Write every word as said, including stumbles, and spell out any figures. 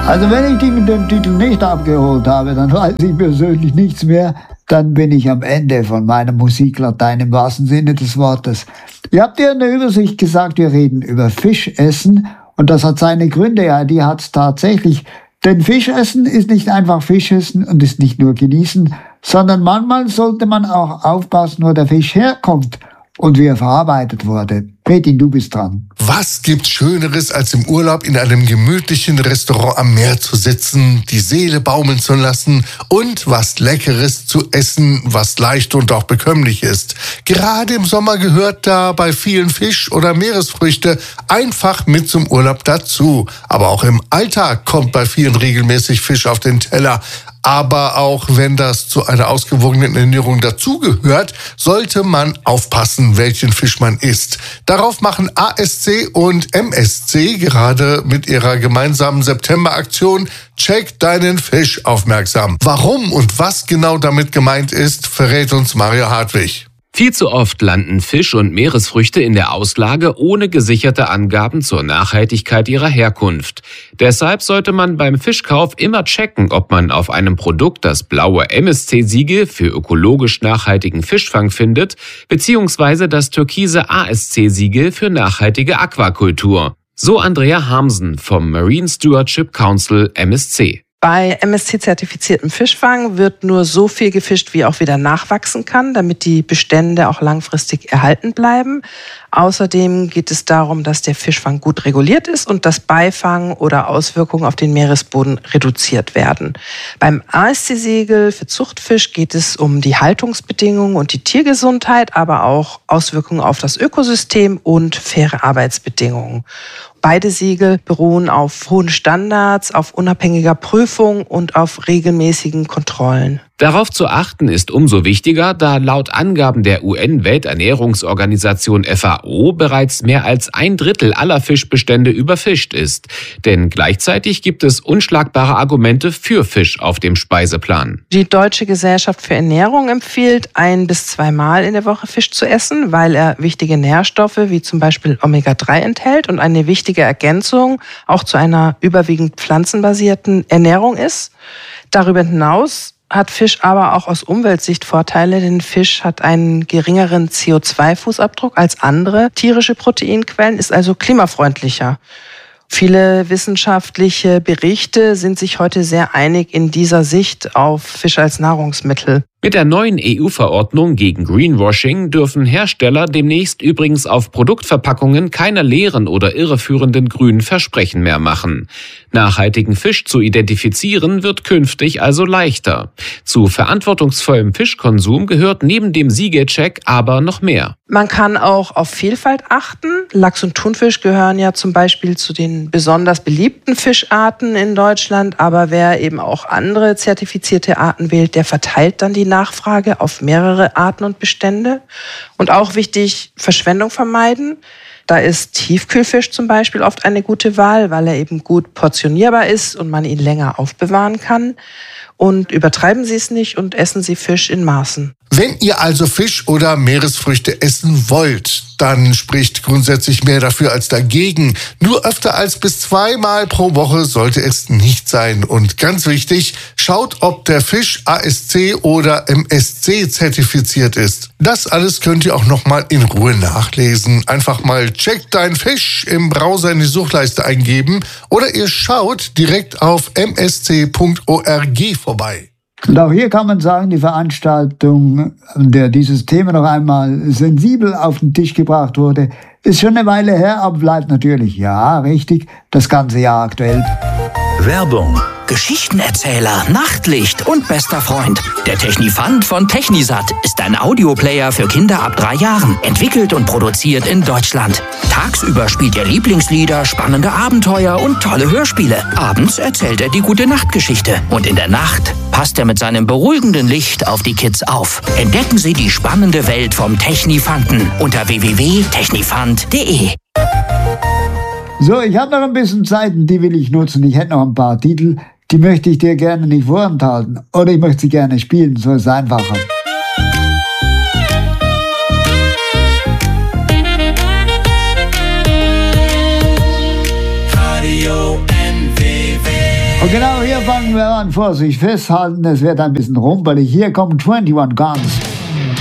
Also wenn ich die mit dem Titel nicht abgeholt habe, dann weiß ich persönlich nichts mehr. Dann bin ich am Ende von meinem Musiklatein im wahrsten Sinne des Wortes. Ihr habt ja in der Übersicht gesagt, wir reden über Fischessen. Und das hat seine Gründe, ja, die hat es tatsächlich. Denn Fischessen ist nicht einfach Fischessen und ist nicht nur genießen, sondern manchmal sollte man auch aufpassen, wo der Fisch herkommt und wie er verarbeitet wurde. Petin, du bist dran. Was gibt's Schöneres, als im Urlaub in einem gemütlichen Restaurant am Meer zu sitzen, die Seele baumeln zu lassen und was Leckeres zu essen, was leicht und auch bekömmlich ist. Gerade im Sommer gehört da bei vielen Fisch oder Meeresfrüchte einfach mit zum Urlaub dazu. Aber auch im Alltag kommt bei vielen regelmäßig Fisch auf den Teller. Aber auch wenn das zu einer ausgewogenen Ernährung dazugehört, sollte man aufpassen, welchen Fisch man isst. Darauf machen A S C und M S C gerade mit ihrer gemeinsamen Septemberaktion Check deinen Fisch aufmerksam. Warum und was genau damit gemeint ist, verrät uns Mario Hartwig. Viel zu oft landen Fisch und Meeresfrüchte in der Auslage ohne gesicherte Angaben zur Nachhaltigkeit ihrer Herkunft. Deshalb sollte man beim Fischkauf immer checken, ob man auf einem Produkt das blaue M S C-Siegel für ökologisch nachhaltigen Fischfang findet, beziehungsweise das türkise A S C-Siegel für nachhaltige Aquakultur. So Andrea Harmsen vom Marine Stewardship Council M S C. Bei M S C-zertifiziertem Fischfang wird nur so viel gefischt, wie auch wieder nachwachsen kann, damit die Bestände auch langfristig erhalten bleiben. Außerdem geht es darum, dass der Fischfang gut reguliert ist und dass Beifang oder Auswirkungen auf den Meeresboden reduziert werden. Beim A S C-Siegel für Zuchtfisch geht es um die Haltungsbedingungen und die Tiergesundheit, aber auch Auswirkungen auf das Ökosystem und faire Arbeitsbedingungen. Beide Siegel beruhen auf hohen Standards, auf unabhängiger Prüfung und auf regelmäßigen Kontrollen. Darauf zu achten ist umso wichtiger, da laut Angaben der U N-Welternährungsorganisation F A O bereits mehr als ein Drittel aller Fischbestände überfischt ist. Denn gleichzeitig gibt es unschlagbare Argumente für Fisch auf dem Speiseplan. Die Deutsche Gesellschaft für Ernährung empfiehlt, ein- bis zweimal in der Woche Fisch zu essen, weil er wichtige Nährstoffe wie zum Beispiel Omega drei enthält und eine wichtige Ergänzung auch zu einer überwiegend pflanzenbasierten Ernährung ist. Darüber hinaus hat Fisch aber auch aus Umweltsicht Vorteile, denn Fisch hat einen geringeren C O zwei Fußabdruck als andere tierische Proteinquellen, ist also klimafreundlicher. Viele wissenschaftliche Berichte sind sich heute sehr einig in dieser Sicht auf Fisch als Nahrungsmittel. Mit der neuen E U-Verordnung gegen Greenwashing dürfen Hersteller demnächst übrigens auf Produktverpackungen keine leeren oder irreführenden grünen Versprechen mehr machen. Nachhaltigen Fisch zu identifizieren wird künftig also leichter. Zu verantwortungsvollem Fischkonsum gehört neben dem Siegelcheck aber noch mehr. Man kann auch auf Vielfalt achten. Lachs und Thunfisch gehören ja zum Beispiel zu den besonders beliebten Fischarten in Deutschland. Aber wer eben auch andere zertifizierte Arten wählt, der verteilt dann die Nachfrage auf mehrere Arten und Bestände. Und auch wichtig, Verschwendung vermeiden. Da ist Tiefkühlfisch zum Beispiel oft eine gute Wahl, weil er eben gut portionierbar ist und man ihn länger aufbewahren kann. Und übertreiben Sie es nicht und essen Sie Fisch in Maßen. Wenn ihr also Fisch oder Meeresfrüchte essen wollt, dann spricht grundsätzlich mehr dafür als dagegen. Nur öfter als bis zweimal pro Woche sollte es nicht sein. Und ganz wichtig, schaut, ob der Fisch A S C oder M S C zertifiziert ist. Das alles könnt ihr auch nochmal in Ruhe nachlesen. Einfach mal Check dein Fisch im Browser in die Suchleiste eingeben oder ihr schaut direkt auf m s c punkt org vorbei. Und auch hier kann man sagen, die Veranstaltung, an der dieses Thema noch einmal sensibel auf den Tisch gebracht wurde, ist schon eine Weile her, aber bleibt natürlich, ja, richtig, das ganze Jahr aktuell. Werbung. Geschichtenerzähler, Nachtlicht und bester Freund. Der Technifant von Technisat ist ein Audioplayer für Kinder ab drei Jahren. Entwickelt und produziert in Deutschland. Tagsüber spielt er Lieblingslieder, spannende Abenteuer und tolle Hörspiele. Abends erzählt er die Gute-Nacht-Geschichte. Und in der Nacht passt er mit seinem beruhigenden Licht auf die Kids auf. Entdecken Sie die spannende Welt vom Technifanten unter w w w punkt technifant punkt d e. So, ich habe noch ein bisschen Zeit und die will ich nutzen. Ich hätte noch ein paar Titel, die möchte ich dir gerne nicht vorenthalten. Oder ich möchte sie gerne spielen, so ist es einfacher. Und genau hier fangen wir an. Vorsicht, festhalten, es wird ein bisschen rumpelig. Hier kommen einundzwanzig Guns.